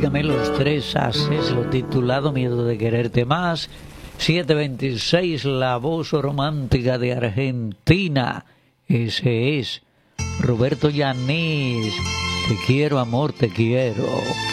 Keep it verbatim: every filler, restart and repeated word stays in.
Dígame los tres haces, lo titulado Miedo de quererte más. siete veintiséis, la voz romántica de Argentina. Ese es Roberto Yanis. Te quiero, amor, te quiero.